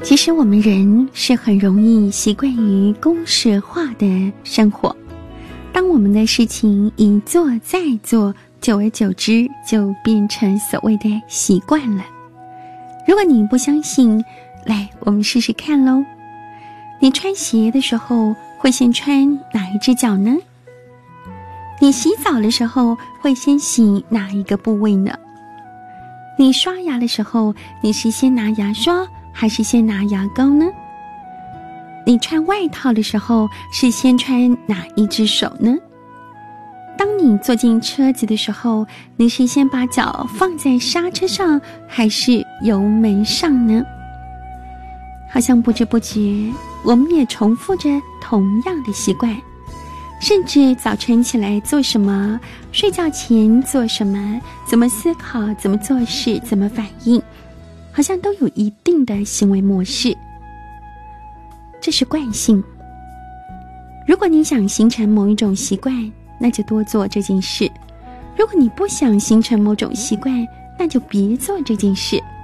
其实我们人是很容易习惯于公式化的生活，当我们的事情一做再做，久而久之就变成所谓的习惯了。如果你不相信，来，我们试试看咯。你穿鞋的时候会先穿哪一只脚呢？你洗澡的时候会先洗哪一个部位呢？你刷牙的时候，你是先拿牙刷还是先拿牙膏呢？你穿外套的时候是先穿哪一只手呢？当你坐进车子的时候，你是先把脚放在刹车上还是油门上呢？好像不知不觉我们也重复着同样的习惯，甚至早晨起来做什么，睡觉前做什么，怎么思考，怎么做事，怎么反应，好像都有一定的行为模式。这是惯性。如果你想形成某一种习惯，那就多做这件事；如果你不想形成某种习惯，那就别做这件事。